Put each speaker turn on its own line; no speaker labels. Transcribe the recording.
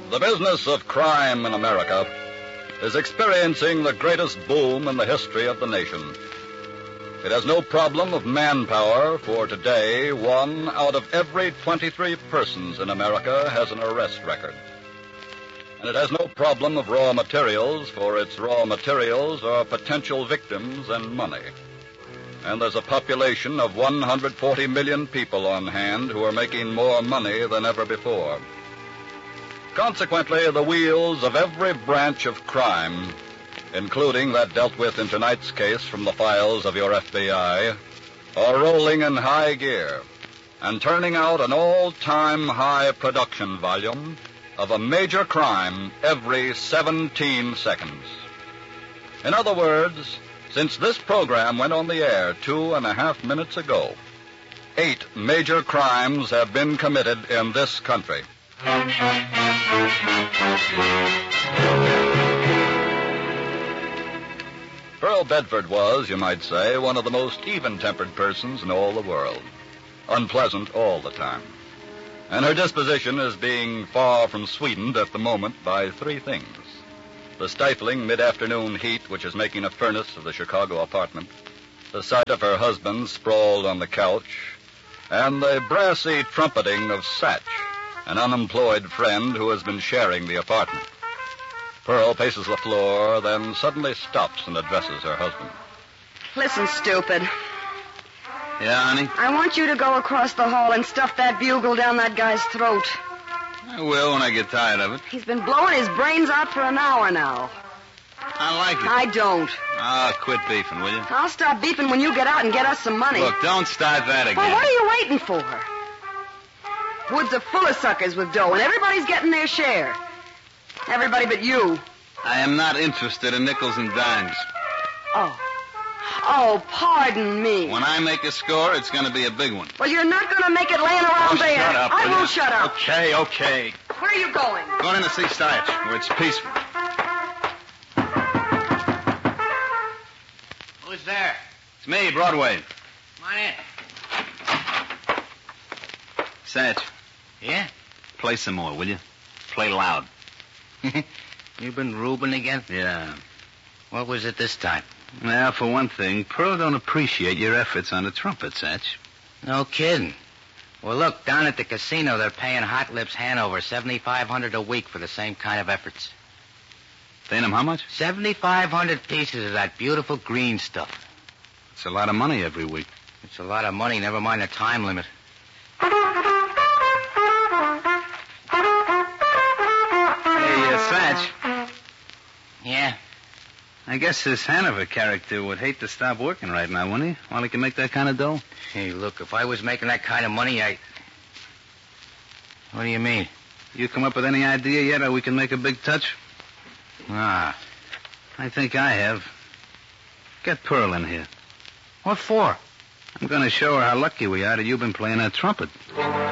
The business of crime in America is experiencing the greatest boom in the history of the nation. It has no problem of manpower, for today, 1 out of every 23 persons in America has an arrest record. And it has no problem of raw materials, for its raw materials are potential victims and money. And there's a population of 140 million people on hand who are making more money than ever before. Consequently, the wheels of every branch of crime, including that dealt with in tonight's case from the files of your FBI, are rolling in high gear and turning out an all-time high production volume of a major crime every 17 seconds. In other words, since this program went on the air 2.5 minutes ago, 8 major crimes have been committed in this country. Pearl Bedford was, you might say, one of the most even-tempered persons in all the world. Unpleasant all the time. And her disposition is being far from sweetened at the moment by 3 things. The stifling mid-afternoon heat which is making a furnace of the Chicago apartment, the sight of her husband sprawled on the couch, and the brassy trumpeting of Satch, an unemployed friend who has been sharing the apartment. Pearl paces the floor, then suddenly stops and addresses her husband.
Listen, stupid.
Yeah, honey?
I want you to go across the hall and stuff that bugle down that guy's throat.
I will when I get tired of it.
He's been blowing his brains out for an hour now.
I like it.
I don't.
Quit beefing, will you?
I'll stop beefing when you get out and get us some money.
Look, don't start that again.
Well, what are you waiting for? Woods are full of suckers with dough, and everybody's getting their share. Everybody but you.
I am not interested in nickels and dimes.
Oh, pardon me.
When I make a score, it's going to be a big one.
Well, you're not going to make it laying around there.
Shut up.
I won't shut up.
Okay.
Where are you going?
Going in to see Stiach, where it's peaceful.
Who's there?
It's me, Broadway.
Come on in.
Satch,
Yeah?
play some more, will you? Play loud.
You been Reuben again?
Yeah.
What was it this time?
Well, for one thing, Pearl don't appreciate your efforts on the trumpet, Satch.
No kidding. Well, look, down at the casino, they're paying Hot Lips Hanover $7,500 a week for the same kind of efforts.
Paying him how much?
7,500 pieces of that beautiful green stuff.
It's a lot of money every week.
It's a lot of money, never mind the time limit.
Hey, Satch,
Yeah?
I guess this Hanover character would hate to stop working right now, wouldn't he? While he can make that kind of dough?
Hey, look, if I was making that kind of money, What do you mean?
You come up with any idea yet how we can make a big touch?
Ah.
I think I have. Get Pearl in here.
What for?
I'm going to show her how lucky we are that you've been playing that trumpet.